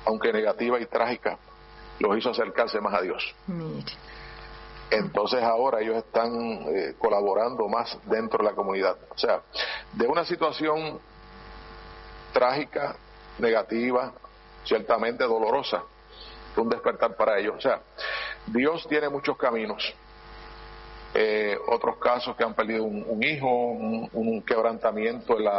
aunque negativa y trágica, los hizo acercarse más a Dios. Mire. Entonces ahora ellos están colaborando más dentro de la comunidad. O sea, de una situación trágica, negativa, ciertamente dolorosa, un despertar para ellos. O sea, Dios tiene muchos caminos. Otros casos que han perdido un hijo, un quebrantamiento en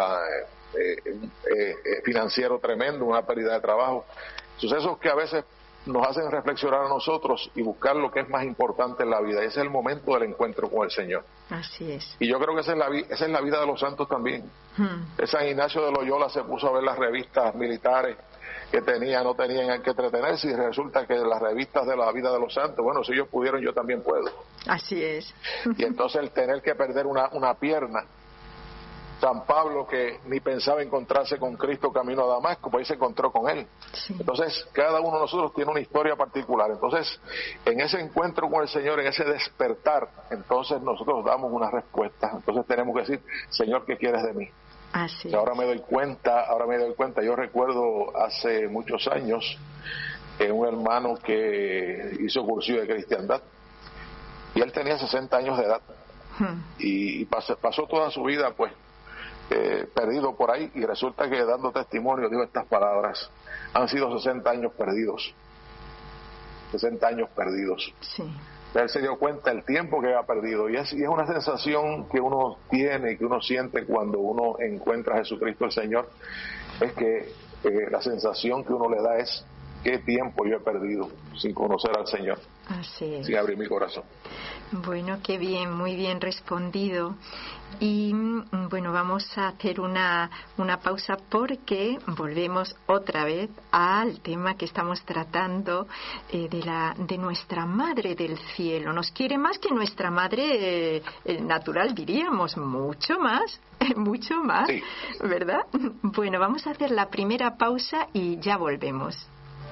financiero tremendo, una pérdida de trabajo. Sucesos que a veces nos hacen reflexionar a nosotros y buscar lo que es más importante en la vida. Ese es el momento del encuentro con el Señor. Así es. Y yo creo que esa es la vida de los santos también. San Ignacio de Loyola se puso a ver las revistas militares que no tenían que entretenerse, y resulta que las revistas de la vida de los santos, bueno, si ellos pudieron, yo también puedo. Así es. Y entonces el tener que perder una pierna. San Pablo, que ni pensaba encontrarse con Cristo camino a Damasco, pues ahí se encontró con Él. Sí. Entonces, cada uno de nosotros tiene una historia particular. Entonces, en ese encuentro con el Señor, en ese despertar, entonces nosotros damos una respuesta. Entonces tenemos que decir, Señor, ¿qué quieres de mí? Así es. Ahora me doy cuenta, yo recuerdo hace muchos años, un hermano que hizo cursillo de cristiandad, y él tenía 60 años de edad, y pasó toda su vida, pues, perdido por ahí, y resulta que dando testimonio dijo estas palabras: han sido 60 años perdidos. 60 años perdidos. Sí. Él se dio cuenta del tiempo que había perdido, y es una sensación que uno tiene, que uno siente cuando uno encuentra a Jesucristo el Señor, es que la sensación que uno le da es: qué tiempo yo he perdido sin conocer al Señor. Así es. Sin abrir mi corazón. Bueno, qué bien, muy bien respondido. Y bueno, vamos a hacer una pausa porque volvemos otra vez al tema que estamos tratando de nuestra Madre del Cielo. Nos quiere más que nuestra Madre natural, diríamos, mucho más, sí. ¿Verdad? Bueno, vamos a hacer la primera pausa y ya volvemos.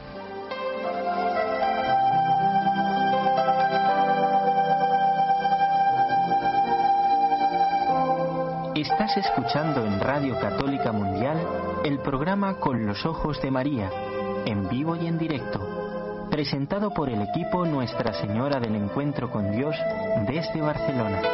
Estás escuchando en Radio Católica Mundial el programa Con los Ojos de María, en vivo y en directo, presentado por el equipo Nuestra Señora del Encuentro con Dios desde Barcelona.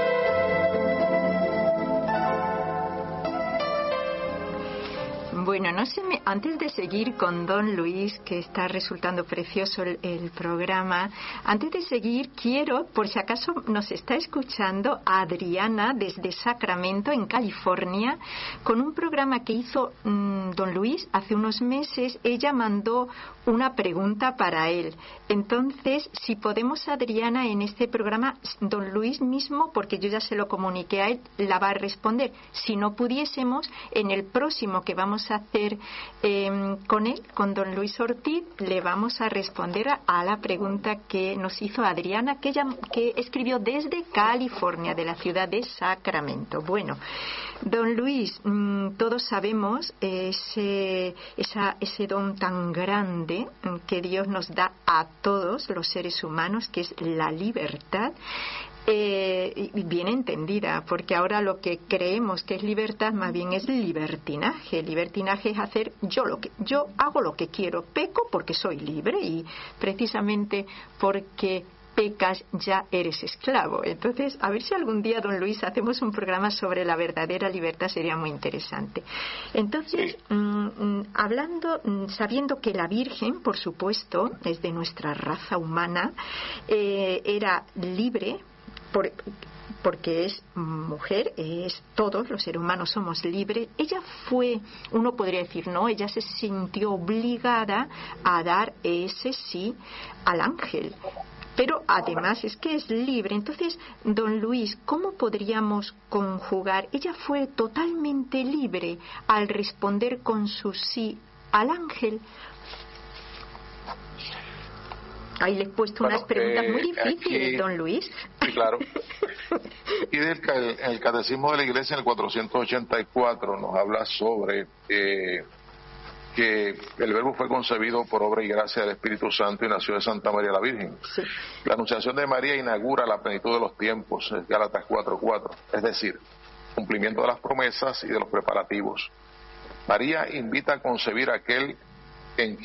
Bueno, antes de seguir con don Luis, que está resultando precioso el programa, antes de seguir quiero, por si acaso nos está escuchando, a Adriana desde Sacramento, en California, con un programa que hizo don Luis hace unos meses. Ella mandó una pregunta para él. Entonces, si podemos, Adriana, en este programa, don Luis mismo, porque yo ya se lo comuniqué a él, la va a responder. Si no pudiésemos, en el próximo que vamos a hacer con él, con don Luis Ortiz, le vamos a responder a la pregunta que nos hizo Adriana, que escribió desde California, de la ciudad de Sacramento. Bueno, don Luis, todos sabemos ese don tan grande que Dios nos da a todos los seres humanos, que es la libertad. Bien entendida, porque ahora lo que creemos que es libertad más bien es libertinaje. Libertinaje es hacer yo hago lo que quiero, peco porque soy libre, y precisamente porque pecas ya eres esclavo. Entonces, a ver si algún día, don Luis, hacemos un programa sobre la verdadera libertad, sería muy interesante. Entonces, sabiendo que la Virgen, por supuesto, es de nuestra raza humana, era libre, porque es mujer, todos los seres humanos somos libres. Ella uno podría decir, no, ella se sintió obligada a dar ese sí al ángel, pero además es que es libre. Entonces, don Luis, ¿cómo podríamos conjugar? Ella fue totalmente libre al responder con su sí al ángel. Ahí le he puesto unas preguntas muy difíciles, aquí, don Luis. Sí, claro. Y el Catecismo de la Iglesia, en el 484, nos habla sobre que el Verbo fue concebido por obra y gracia del Espíritu Santo y nació de Santa María la Virgen. Sí. La Anunciación de María inaugura la plenitud de los tiempos, Gálatas 4:4, es decir, cumplimiento de las promesas y de los preparativos. María invita a concebir a aquel en